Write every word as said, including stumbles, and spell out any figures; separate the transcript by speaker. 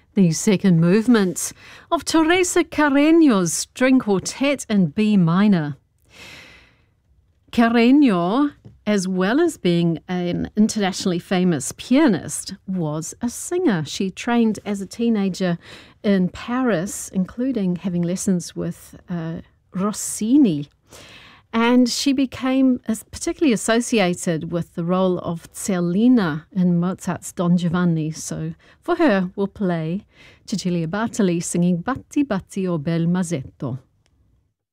Speaker 1: The second movement of Teresa Carreño's String Quartet in B minor. Carreño, as well as being an internationally famous pianist, was a singer. She trained as a teenager in Paris, including having lessons with uh, Rossini. And she became particularly associated with the role of Zerlina in Mozart's Don Giovanni. So for her, we'll play Cecilia Bartoli singing Batti Batti o bel Mazzetto.